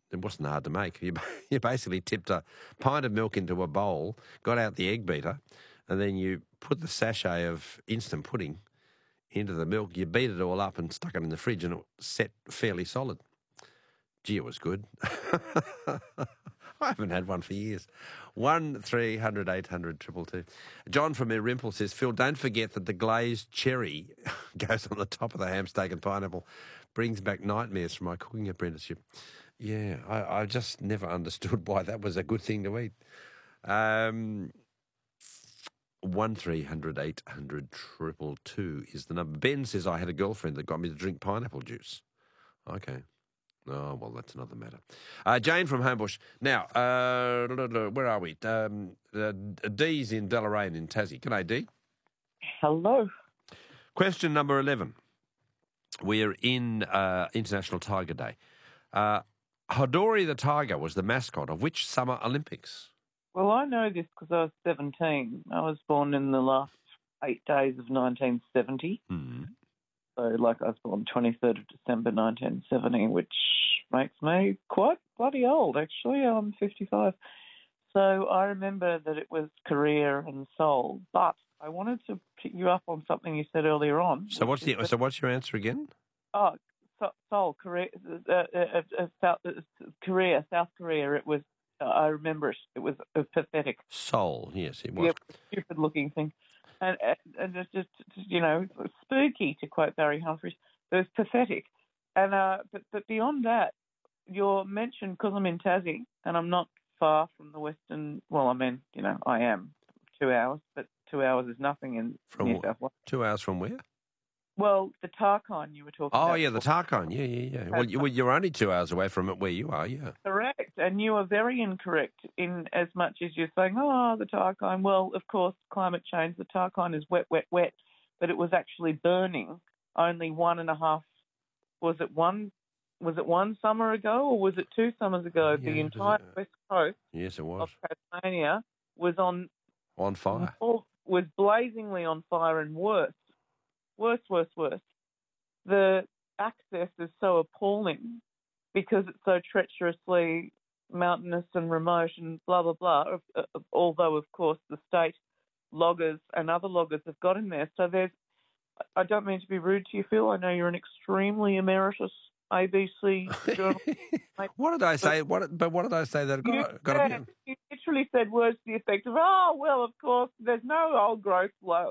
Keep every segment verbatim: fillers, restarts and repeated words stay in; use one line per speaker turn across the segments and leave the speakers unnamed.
it wasn't hard to make. You, you basically tipped a pint of milk into a bowl, got out the egg beater, and then you put the sachet of instant pudding into the milk. You beat it all up and stuck it in the fridge, and it set fairly solid. Gee, it was good. I haven't had one for years. One three hundred eight hundred triple two. John from Merimple says, Phil, don't forget that the glazed cherry goes on the top of the ham, steak and pineapple. Brings back nightmares from my cooking apprenticeship. Yeah, I, I just never understood why that was a good thing to eat. Um, one three hundred eight hundred triple two is the number. Ben says, I had a girlfriend that got me to drink pineapple juice. Okay. Oh, well, that's another matter. Uh, Jane from Homebush. Now, uh, where are we? Um, uh, Dee's in Deloraine in Tassie. G'day, Dee.
Hello.
Question number eleven. We're in uh, International Tiger Day. Uh, Hodori the tiger was the mascot of which Summer Olympics?
Well, I know this because I was seventeen. I was born in the last eight days of nineteen seventy.
Hmm.
So, like, I was born twenty-third of December nineteen seventy, which makes me quite bloody old, actually. I'm fifty-five. So I remember that it was Korea and Seoul, but I wanted to pick you up on something you said earlier on.
So what's the
that,
so what's your answer again?
Oh, so, Seoul, Korea, uh, uh, uh, South, uh, Korea, South Korea. It was. Uh, I remember it. It was uh, pathetic.
Seoul, yes, it was.
Yeah, stupid-looking thing. And, and it's just, you know, spooky, to quote Barry Humphries. It was pathetic. And uh, but, but beyond that, your mention, because I'm in Tassie and I'm not far from the Western, well, I mean, you know, I am two hours, but two hours is nothing in
From
New South Wales.
Two hours from where?
Well, the Tarkine you were talking
oh,
about.
Oh, yeah, the Tarkine. Yeah, yeah, yeah. Well, you, well, you're only two hours away from it where you are, yeah.
Correct. And you are very incorrect in as much as you're saying, oh, the Tarkine. Well, of course, climate change, the Tarkine is wet, wet, wet. But it was actually burning only one and a half, was it one, was it one summer ago or was it two summers ago?
Yeah,
the entire
it,
west coast
yes, it was.
of Tasmania was on...
On fire.
Was blazingly on fire and worse. Worse, worse, worse. The access is so appalling because it's so treacherously mountainous and remote and blah, blah, blah, uh, although, of course, the state loggers and other loggers have got in there. So there's, I don't mean to be rude to you, Phil. I know you're an extremely emeritus A B C journalist.
What did I say? What? But what did I say that
you,
got, got
yeah, you literally said words to the effect of, oh, well, of course, there's no old growth.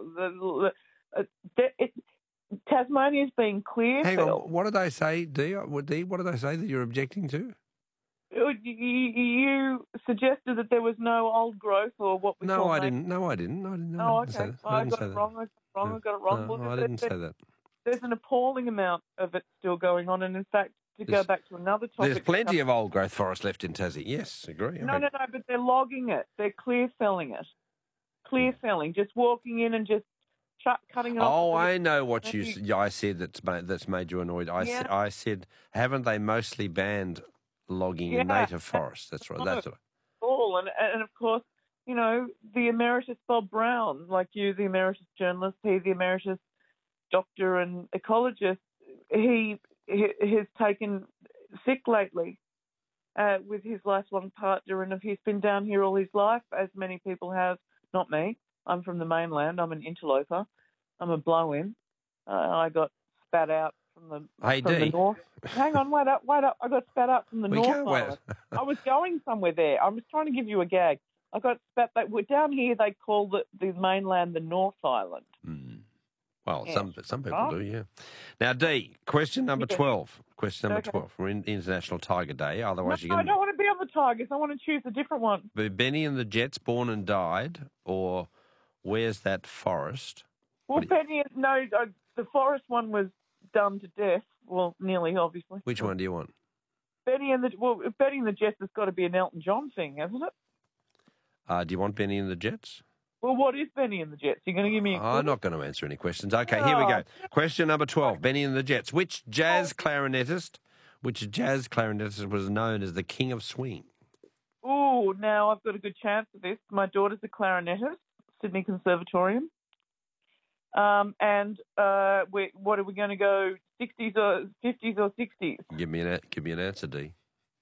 Uh, it, Tasmania's been clear.
Hang
Phil.
on, what did I say, Dee? What, Dee, what did I say that you're objecting to?
You, you suggested that there was no old growth or what we
no,
call...
I didn't. No, I didn't. No, I didn't. No,
Oh,
I didn't
okay.
say that.
I,
I didn't
got
say
it
that.
wrong. I got it wrong.
No,
I got it wrong.
no,
Look,
I didn't
there,
say that.
There's an appalling amount of it still going on. And, in fact, to
There's,
go back to another topic...
There's plenty of old growth forest left in Tassie. Yes, agree.
No, no, no, but they're logging it. They're clear felling it. Clear felling. Just walking in and just ch- cutting it off.
Oh, I know what you. I said that's made, that's made you annoyed. I,
yeah.
sa- I said, haven't they mostly banned logging
yeah.
in native forests? That's right. That's right.
All and and of course, you know, the emeritus Bob Brown, like you, the emeritus journalist, he, the emeritus doctor and ecologist, he, he has taken sick lately uh, with his lifelong partner, and he's been down here all his life, as many people have. Not me. I'm from the mainland. I'm an interloper. I'm a blow-in. Uh, I got spat out from the,
hey,
from
D.
the north. Hang on, wait up, wait up. I got spat out from the
we
North
can't
Island.
wait.
I was going somewhere there. I was trying to give you a gag. I got spat back. We're down here, they call the, the mainland the North Island.
Mm. Well,
yeah.
some some people
oh.
do, yeah. Now, D, question number
yeah.
twelve. Question number
okay.
twelve. We're in International Tiger Day. Otherwise,
no,
you're going
I don't want to be on the Tigers. I want to choose a different one.
to... Benny and the Jets, Born and Died, or Where's That Forest?
Well, Benny, no, uh, the forest one was done to death. Well, nearly, obviously.
Which one do you want?
Benny and the well, Benny and the Jets has got to be an Elton John thing, hasn't it?
Uh, do you want Benny and the Jets?
Well, what is Benny and the Jets? You're going to give me a clue?
I'm not going to answer any questions. Okay, here we go. Question number twelve, Benny and the Jets. Which jazz clarinetist, which jazz clarinetist was known as the King of Swing?
Oh, now I've got a good chance of this. My daughter's a clarinetist, Sydney Conservatorium. Um, and uh, we, what are we going to go, sixties or fifties or sixties?
Give me an, give me an answer, D.